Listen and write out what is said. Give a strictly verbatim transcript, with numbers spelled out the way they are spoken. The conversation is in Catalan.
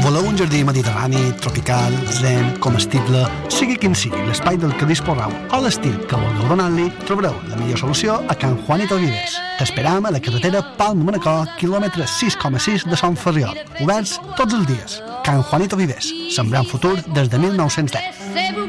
Voleu un jardí mediterrani, tropical, zen, comestible, sigui quin sigui l'espai del que disposeu o l'estil que vulgueu donar-li, trobareu la millor solució a Can Juanito Vives. T'esperam a la carretera Palma-Manacor, quilòmetre sis coma sis de Sant Ferriol. Oberts tots els dies. Can Juanito Vives, sembrant futur des de mil nou-cents deu.